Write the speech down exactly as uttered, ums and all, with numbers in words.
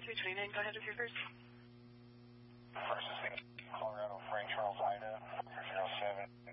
three twenty-nine, go ahead with your first. First is Colorado Frank Charles Ida, zero seven.